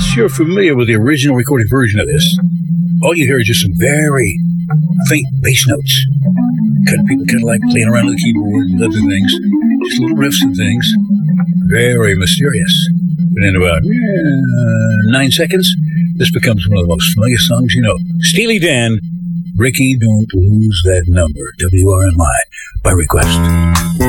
unless you're familiar with the original recorded version of this, all you hear is just some very faint bass notes. People kind of like playing around with the keyboard and other things. Just little riffs and things. Very mysterious. But in about 9 seconds, this becomes one of the most familiar songs you know. Steely Dan, Ricky, Don't Lose That Number, WRMI, by request.